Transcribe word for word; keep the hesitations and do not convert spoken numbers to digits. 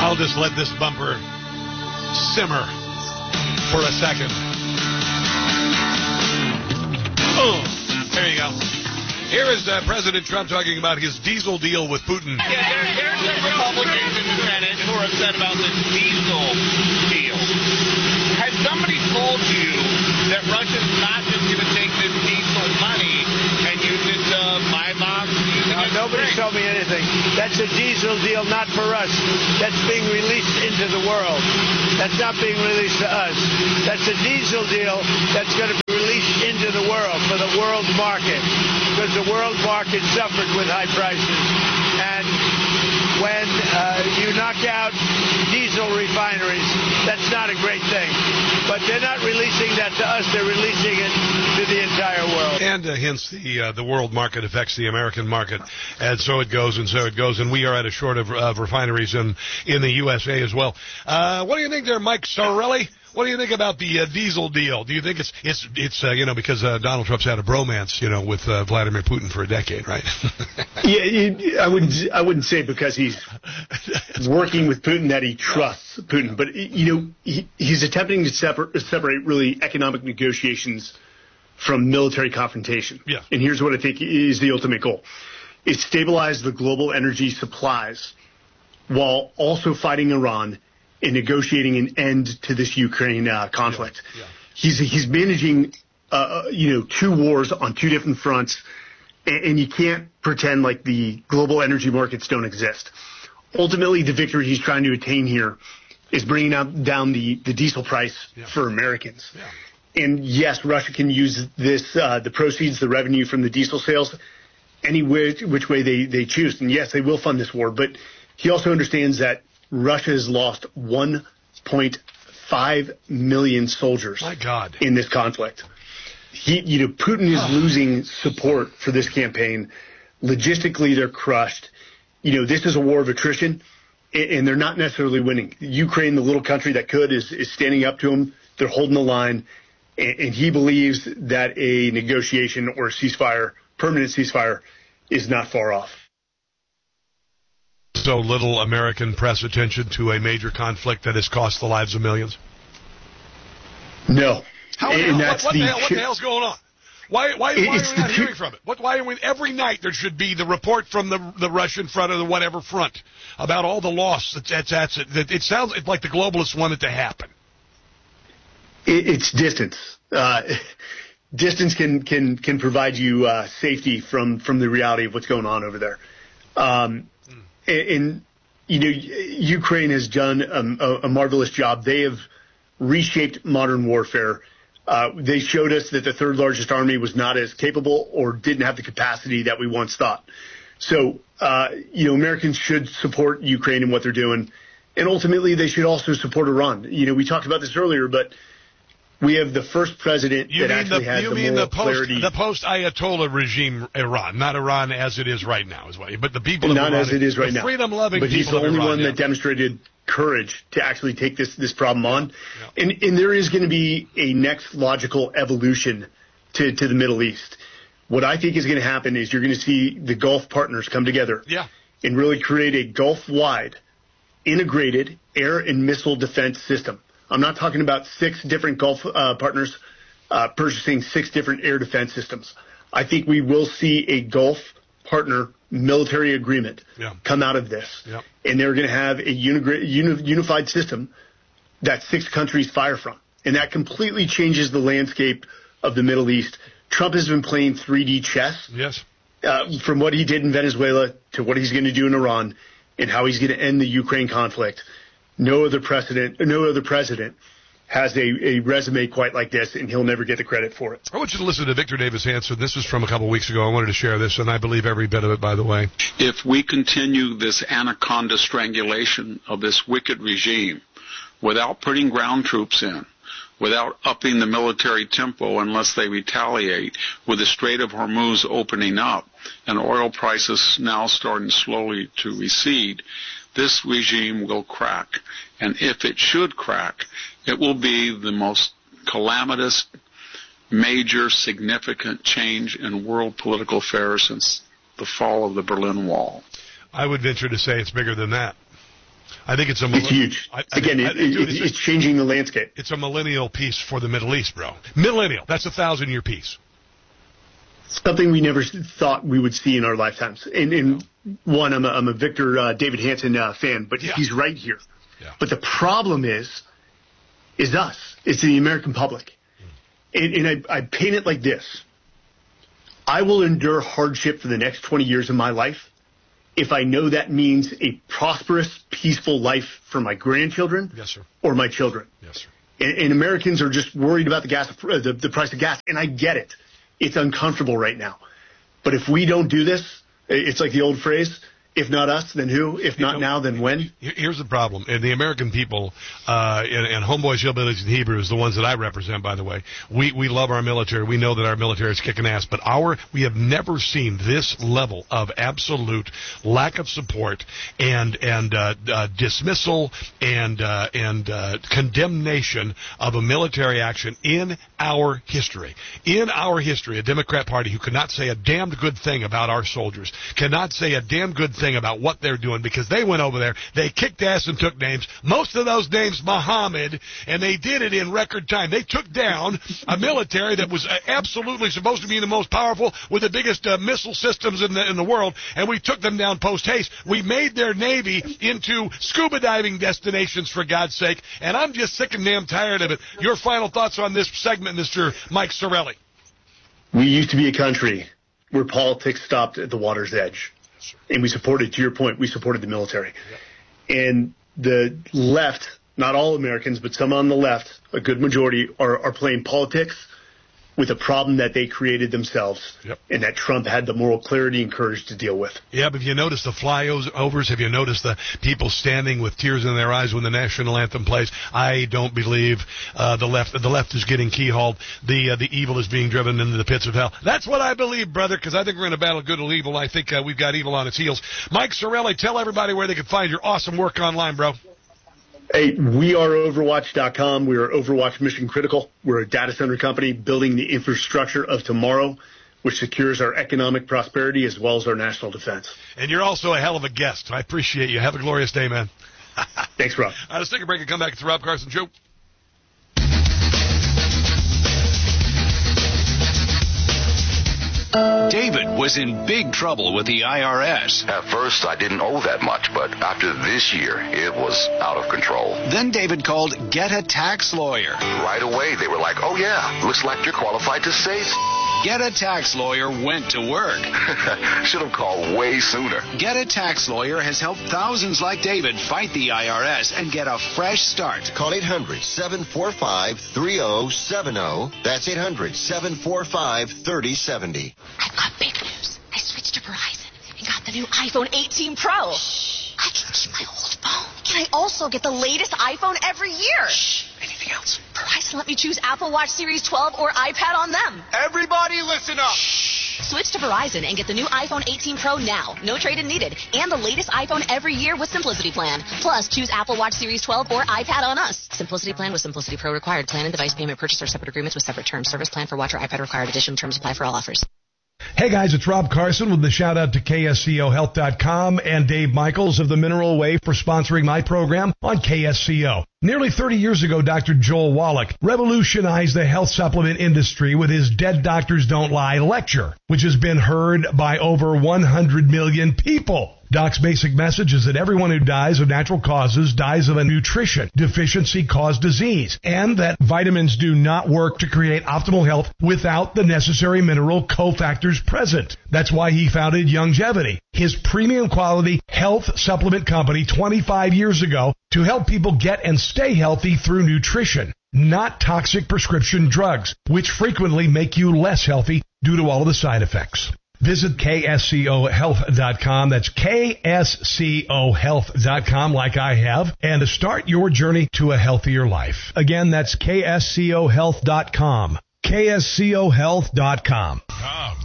I'll just let this bumper simmer for a second. Oh, there you go. Here is uh, President Trump talking about his diesel deal with Putin. Yeah, there, there's the Republicans in the Senate who are upset about this diesel deal. Has somebody told you that Russia's not just going to take this diesel money and use it to buy bombs? No, nobody's told me anything. That's a diesel deal, not for us. That's being released into the world. That's not being released to us. That's a diesel deal that's going to be released into the world for the world market, because the world market suffered with high prices. And when uh, you knock out diesel refineries, that's not a great thing. But they're not releasing that to us. They're releasing it to the entire world. And uh, hence the uh, the world market affects the American market. And so it goes and so it goes. And we are at a short of, of refineries in, in the U S A as well. Uh, what do you think there, Mike Sorelli? What do you think about the uh, diesel deal? Do you think it's, it's, it's uh, you know, because uh, Donald Trump's had a bromance, you know, with uh, Vladimir Putin for a decade, right? yeah, you, I wouldn't, I wouldn't say because he's working with Putin that he trusts Putin. But, you know, he, he's attempting to separate, separate really economic negotiations from military confrontation. Yeah. And here's what I think is the ultimate goal. It stabilize the global energy supplies while also fighting Iran and negotiating an end to this Ukraine uh, conflict. Yeah. Yeah. He's he's managing, uh, you know, two wars on two different fronts, and, and you can't pretend like the global energy markets don't exist. Ultimately, the victory he's trying to attain here is bringing out, down the, the diesel price yeah. for Americans. Yeah. And yes, Russia can use this, uh, the proceeds, the revenue from the diesel sales, any which, which way they, they choose. And yes, they will fund this war, but he also understands that Russia has lost one point five million soldiers My God. in this conflict. He, you know, Putin is oh. losing support for this campaign. Logistically, they're crushed. You know, this is a war of attrition, and they're not necessarily winning. Ukraine, the little country that could, is, is standing up to him. They're holding the line, and, and he believes that a negotiation or a ceasefire, permanent ceasefire, is not far off. So little American press attention to a major conflict that has cost the lives of millions? No. How and that's what, what, the, the hell, what the hell's going on? Why, why, why are we not hearing from it? What, why are we, every night there should be the report from the the Russian front or the whatever front about all the loss that's, that's, that's it. It sounds like the globalists want it to happen. It, it's distance. Uh, distance can, can, can provide you uh, safety from, from the reality of what's going on over there. Um, And, you know, Ukraine has done a, a marvelous job. They have reshaped modern warfare. Uh, they showed us that the third largest army was not as capable or didn't have the capacity that we once thought. So, uh, you know, Americans should support Ukraine and what they're doing. And ultimately, they should also support Iran. You know, we talked about this earlier, but we have the first president you that actually the, has you the mean moral the post, clarity. The post-Ayatollah regime Iran, not Iran as it is right now, is what. But the people of not Iran, as it is right now. Freedom-loving but he's people the only Iran, one yeah. that demonstrated courage to actually take this this problem on. Yeah. And and there is going to be a next logical evolution to to the Middle East. What I think is going to happen is you're going to see the Gulf partners come together yeah. and really create a Gulf-wide integrated air and missile defense system. I'm not talking about six different Gulf uh, partners uh, purchasing six different air defense systems. I think we will see a Gulf partner military agreement yeah. come out of this. Yeah. And they're going to have a uni- uni- unified system that six countries fire from. And that completely changes the landscape of the Middle East. Trump has been playing three D chess. Yes. Uh, from what he did in Venezuela to what he's going to do in Iran and how he's going to end the Ukraine conflict. No other precedent, no other president has a, a resume quite like this, and he'll never get the credit for it. I want you to listen to Victor Davis answer. This is from a couple weeks ago. I wanted to share this, and I believe every bit of it, by the way. If we continue this anaconda strangulation of this wicked regime without putting ground troops in, without upping the military tempo unless they retaliate, with the Strait of Hormuz opening up and oil prices now starting slowly to recede, this regime will crack. And if it should crack, it will be the most calamitous, major, significant change in world political affairs since the fall of the Berlin Wall. I would venture to say it's bigger than that. I think it's a. It's huge. I, I Again, think, it, I, dude, it, it's, it's changing the landscape. It's a millennial piece for the Middle East, bro. Millennial. That's a thousand-year piece. Something we never thought we would see in our lifetimes. And, and one, I'm a, I'm a Victor uh, David Hanson uh, fan, but yeah. he's right here. Yeah. But the problem is, is us. It's the American public. Mm. And, and I, I paint it like this. I will endure hardship for the next twenty years of my life if I know that means a prosperous, peaceful life for my grandchildren yes, sir. or my children. Yes, sir. And, and Americans are just worried about the gas, the, the price of gas, and I get it. It's uncomfortable right now. But if we don't do this, it's like the old phrase, if not us, then who? If not you know, now, then when? Here's the problem. And the American people, uh, and, and homeboys, hillbillies, and Hebrews, the ones that I represent, by the way, we, we love our military. We know that our military is kicking ass. But our we have never seen this level of absolute lack of support and and uh, uh, dismissal and uh, and uh, condemnation of a military action in our history. In our history, a Democrat Party who could not say a damned good thing about our soldiers, cannot say a damn good thing thing about what they're doing, because they went over there, they kicked ass and took names. Most of those names Muhammad, and they did it in record time. They took down a military that was absolutely supposed to be the most powerful with the biggest uh, missile systems in the in the world, and we took them down post haste. We made their Navy into scuba diving destinations, for God's sake, and I'm just sick and damn tired of it. Your final thoughts on this segment, Mister Mike Sarraille? We used to be a country where politics stopped at the water's edge. And we supported, to your point, we supported the military. Yep. And the left, not all Americans, but some on the left, a good majority, are, are playing politics with a problem that they created themselves, yep. and that Trump had the moral clarity and courage to deal with. Yeah, but have you noticed the flyovers? Have you noticed the people standing with tears in their eyes when the national anthem plays? I don't believe uh, the left the left is getting keyhauled. The uh, the evil is being driven into the pits of hell. That's what I believe, brother, because I think we're in a battle of good or evil. I think uh, we've got evil on its heels. Mike Sarraille, tell everybody where they can find your awesome work online, bro. Hey, we are Overwatch dot com. We are Overwatch Mission Critical. We're a data center company building the infrastructure of tomorrow, which secures our economic prosperity as well as our national defense. And you're also a hell of a guest. I appreciate you. Have a glorious day, man. Thanks, Rob. All right, let's take a break and come back. It's the Rob Carson Show. David was in big trouble with the I R S. At first, I didn't owe that much, but after this year, it was out of control. Then David called Get a Tax Lawyer. Right away, they were like, oh, yeah, looks like you're qualified to save. Get a Tax Lawyer went to work. Should have called way sooner. Get a Tax Lawyer has helped thousands like David fight the I R S and get a fresh start. Call eight hundred, seven four five, three oh seven oh. That's eight hundred, seven four five, three oh seven oh. I've got big news. I switched to Verizon and got the new iPhone eighteen Pro. Shh. I can keep my old phone. Can I also get the latest iPhone every year? Shh. Anything else? Verizon let me choose Apple Watch Series twelve or iPad on them. Everybody listen up. Shh. Switch to Verizon and get the new iPhone eighteen Pro now. No trade-in needed. And the latest iPhone every year with Simplicity Plan. Plus, choose Apple Watch Series twelve or iPad on us. Simplicity Plan with Simplicity Pro required. Plan and device payment purchase or separate agreements with separate terms. Service plan for watch or iPad required. Additional terms apply for all offers. Hey guys, it's Rob Carson with the shout out to K S C O health dot com and Dave Michaels of the Mineral Way for sponsoring my program on K S C O. Nearly thirty years ago, Doctor Joel Wallach revolutionized the health supplement industry with his Dead Doctors Don't Lie lecture, which has been heard by over one hundred million people. Doc's basic message is that everyone who dies of natural causes dies of a nutrition deficiency caused disease, and that vitamins do not work to create optimal health without the necessary mineral cofactors present. That's why he founded Youngevity, his premium quality health supplement company twenty-five years ago, to help people get and stay healthy through nutrition, not toxic prescription drugs, which frequently make you less healthy due to all of the side effects. Visit K S C O health dot com. That's K S C O health dot com, like I have, and to start your journey to a healthier life. Again, that's K S C O health dot com. K S C O health dot com. Oh,